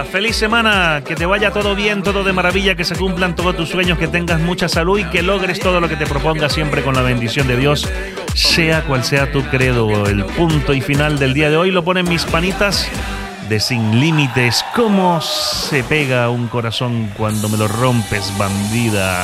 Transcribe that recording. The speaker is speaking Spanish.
feliz semana, que te vaya todo bien, todo de maravilla, que se cumplan todos tus sueños, que tengas mucha salud y que logres todo lo que te propongas siempre con la bendición de Dios, sea cual sea tu credo. El punto y final del día de hoy lo ponen mis panitas de Sin Límites. ¿Cómo se pega un corazón cuando me lo rompes, bandida?